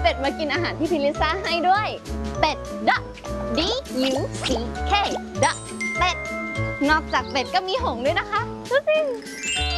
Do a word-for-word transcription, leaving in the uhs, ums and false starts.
เป็ดมากินอาหารที่พี่ลิซ่าให้ด้วยเป็ด duck D U C K duck เป็ดนอกจากเป็ดก็มีหงส์ด้วยนะคะดูสิ